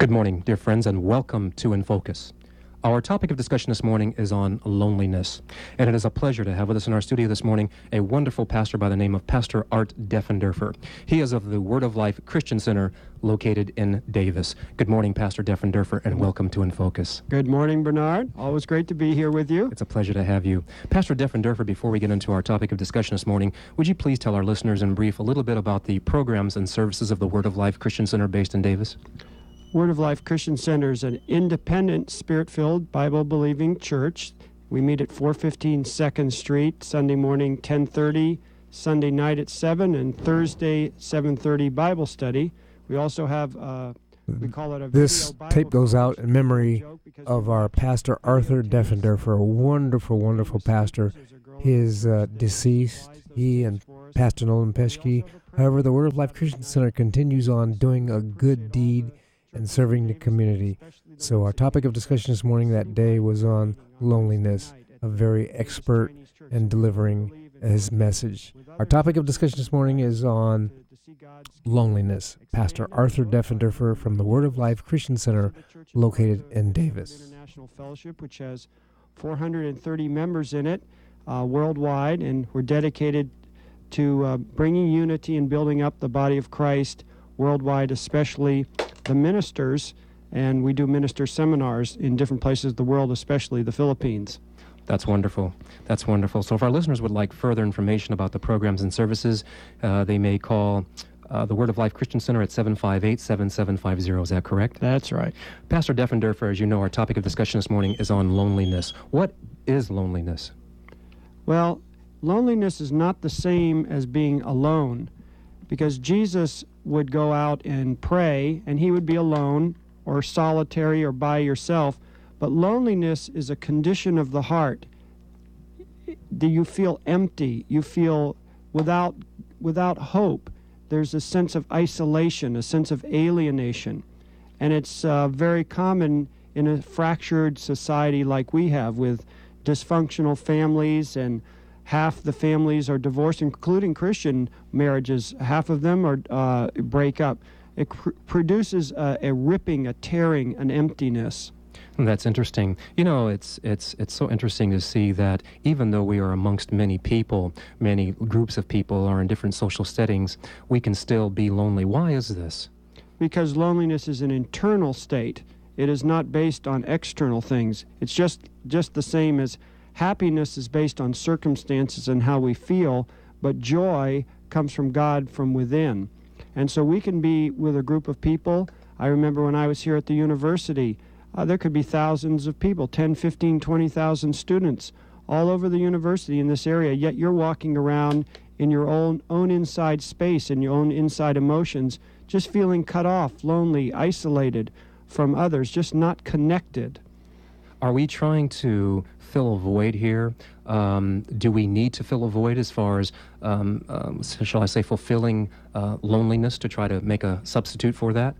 Good morning, dear friends, and welcome to In Focus. Our topic of discussion this morning is on loneliness, and it is a pleasure to have with us in our studio this morning a wonderful pastor by the name of Pastor Art Defenderfer. He is of the Word of Life Christian Center located in Davis. Good morning, Pastor Defenderfer, and welcome to In Focus. Good morning, Bernard. Always great to be here with you. It's a pleasure to have you. Pastor Defenderfer, before we get into our topic of discussion this morning, would you please tell our listeners in brief a little bit about the programs and services of the Word of Life Christian Center based in Davis? Word of Life Christian Center is an independent, Spirit-filled, Bible-believing church. We meet at 415 2nd Street, Sunday morning 10:30, Sunday night at 7, and Thursday 7:30 Bible study. We also have, we call it a This video tape Bible goes out college. in memory of our pastor Arthur Defenderfer, a wonderful pastor. He is deceased, he and Pastor Nolan Peschke. However, the Word of Life Christian Center continues on doing a good deed and serving the community. So our topic of discussion this morning that day was on loneliness, a very expert in delivering his message. Our topic of discussion this morning is on loneliness. Pastor Arthur Defenderfer from the Word of Life Christian Center located in Davis. International Fellowship, which has 430 members in it worldwide, and we're dedicated to bringing unity and building up the body of Christ worldwide, especially the ministers, and we do minister seminars in different places of the world, especially the Philippines. That's wonderful. That's wonderful. So if our listeners would like further information about the programs and services, they may call the Word of Life Christian Center at 758-7750. Is that correct? That's right. Pastor Defenderfer, as you know, our topic of discussion this morning is on loneliness. What is loneliness? Well, loneliness is not the same as being alone, because Jesus would go out and pray, and he would be alone or solitary or by yourself. But loneliness is a condition of the heart. Do you feel empty? You feel without hope. There's a sense of isolation, a sense of alienation. And it's very common in a fractured society like we have, with dysfunctional families, and half the families are divorced, including Christian marriages. Half of them are break up. It produces a ripping, a tearing, an emptiness. That's interesting. You know, it's so interesting to see that even though we are amongst many people, many groups of people are in different social settings, we can still be lonely. Why is this? Because loneliness is an internal state. It is not based on external things. It's just the same as happiness is based on circumstances and how we feel, but joy comes from God from within. And so we can be with a group of people. I remember when I was here at the university, there could be thousands of people, 10, 15, 20,000 students all over the university in this area, yet you're walking around in your own inside space and your own inside emotions, just feeling cut off, lonely, isolated from others, just not connected. Are we trying to fill a void here? Do we need to fill a void as far as, shall I say, fulfilling loneliness to try to make a substitute for that?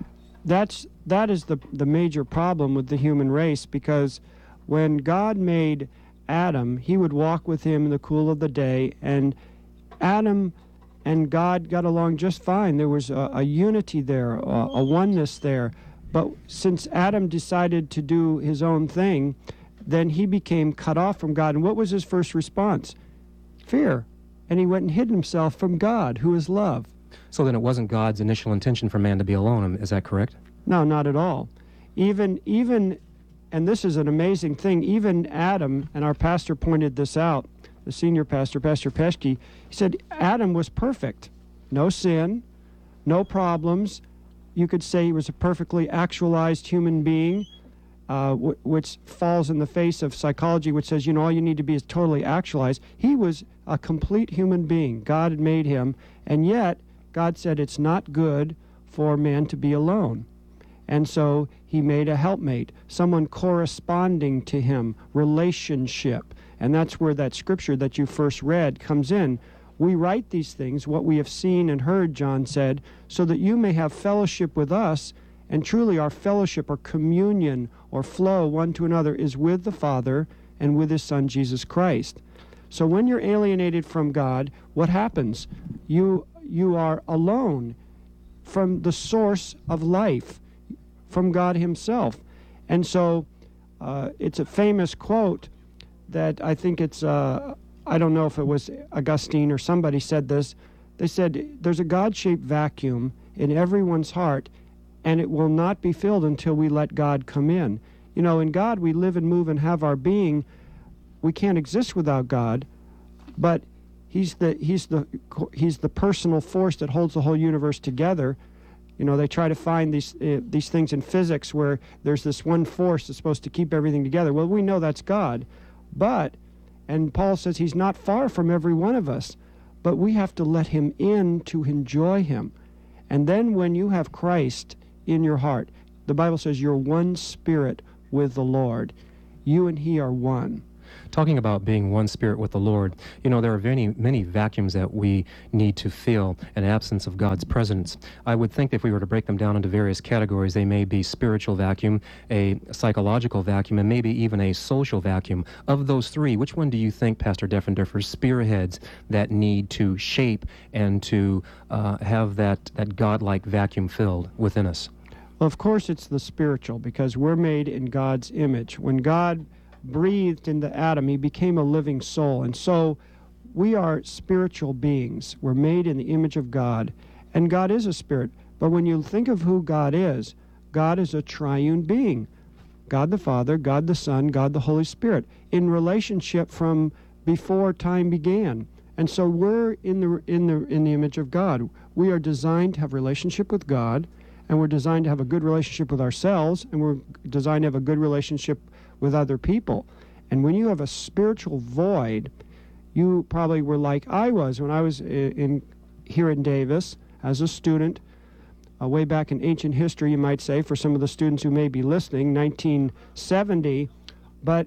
That is the major problem with the human race, because when God made Adam, he would walk with him in the cool of the day, and Adam and God got along just fine. There was a unity there, a oneness there. But since Adam decided to do his own thing, then he became cut off from God. And what was his first response? Fear. And he went and hid himself from God, who is love. So then it wasn't God's initial intention for man to be alone. Is that correct? No, not at all. Even, and this is an amazing thing, even Adam, and our pastor pointed this out, the senior pastor, Pastor Peschke, he said Adam was perfect. No sin, no problems. You could say he was a perfectly actualized human being, which falls in the face of psychology, which says, all you need to be is totally actualized. He was a complete human being. God had made him, and yet God said it's not good for man to be alone. And so he made a helpmate, someone corresponding to him, relationship. And that's where that scripture that you first read comes in. We write these things, what we have seen and heard, John said, so that you may have fellowship with us. And truly our fellowship or communion or flow one to another is with the Father and with his Son, Jesus Christ. So when you're alienated from God, what happens? You are alone from the source of life, from God himself. And so it's a famous quote that I think it's, I don't know if it was Augustine or somebody said this. They said, there's a God-shaped vacuum in everyone's heart, and it will not be filled until we let God come in. You know, in God we live and move and have our being. We can't exist without God, but He's the personal force that holds the whole universe together. You know, they try to find these things in physics where there's this one force that's supposed to keep everything together. Well, we know that's God, and Paul says he's not far from every one of us, but we have to let him in to enjoy him. And then when you have Christ in your heart, the Bible says you're one spirit with the Lord. You and he are one. Talking about being one spirit with the Lord, you know, there are many vacuums that we need to fill in absence of God's presence. I would think if we were to break them down into various categories, they may be spiritual vacuum, a psychological vacuum, and maybe even a social vacuum. Of those three, which one do you think, Pastor Deffenderfer, spearheads that need to shape and to have that God-like vacuum filled within us? Well, of course it's the spiritual, because we're made in God's image. When God breathed into Adam, he became a living soul. And so we are spiritual beings. We're made in the image of God, and God is a spirit. But when you think of who God is a triune being. God the Father, God the Son, God the Holy Spirit, in relationship from before time began. And so we're in the image of God. We are designed to have a relationship with God, and we're designed to have a good relationship with ourselves, and we're designed to have a good relationship with other people. And when you have a spiritual void, you probably were like I was when I was here in Davis as a student, way back in ancient history, you might say, for some of the students who may be listening, 1970. But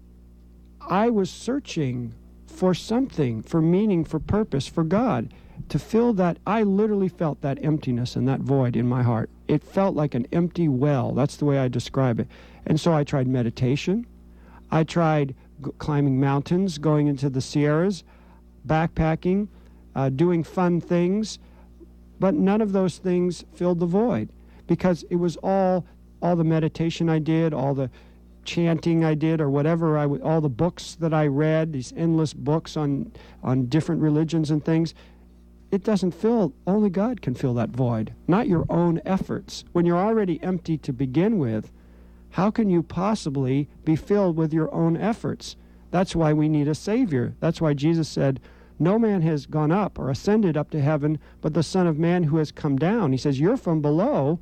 I was searching for something, for meaning, for purpose, for God. To fill that, I literally felt that emptiness and that void in my heart. It felt like an empty well. That's the way I describe it. And so I tried meditation. I tried climbing mountains, going into the Sierras, backpacking, doing fun things. But none of those things filled the void, because it was all the meditation I did, all the chanting I did, or whatever, all the books that I read, these endless books on different religions and things. It doesn't fill, only God can fill that void, not your own efforts. When you're already empty to begin with, how can you possibly be filled with your own efforts? That's why we need a Savior. That's why Jesus said, no man has gone up or ascended up to heaven, but the Son of Man who has come down. He says, you're from below,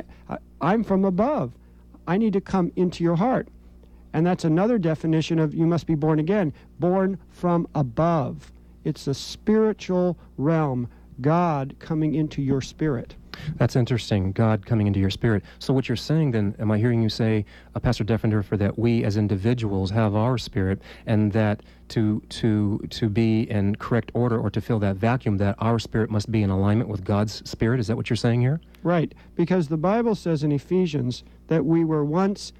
I'm from above. I need to come into your heart. And that's another definition of you must be born again, born from above. It's the spiritual realm, God coming into your spirit. That's interesting, God coming into your spirit. So what you're saying then, am I hearing you say, Pastor Deffenderfer, that we as individuals have our spirit, and that to be in correct order or to fill that vacuum, that our spirit must be in alignment with God's spirit? Is that what you're saying here? Right, because the Bible says in Ephesians that we were once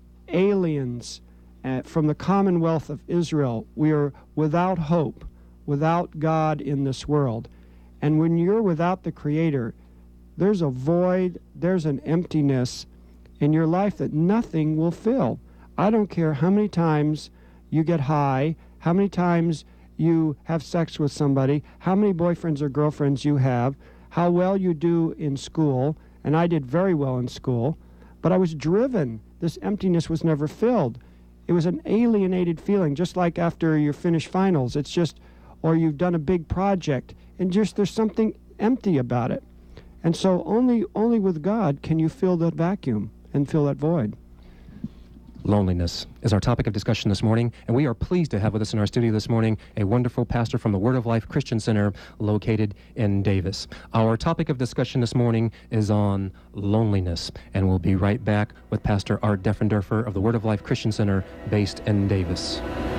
aliens from the commonwealth of Israel. We are without hope, without God in this world. And when you're without the Creator, there's a void, there's an emptiness in your life that nothing will fill. I don't care how many times you get high, how many times you have sex with somebody, how many boyfriends or girlfriends you have, how well you do in school, and I did very well in school, but I was driven. This emptiness was never filled. It was an alienated feeling, just like after you finish finals. It's just, or you've done a big project, and just there's something empty about it. And so only with God can you fill that vacuum and fill that void. Loneliness is our topic of discussion this morning, and we are pleased to have with us in our studio this morning a wonderful pastor from the Word of Life Christian Center located in Davis. Our topic of discussion this morning is on loneliness, and we'll be right back with Pastor Art Deffenderfer of the Word of Life Christian Center based in Davis.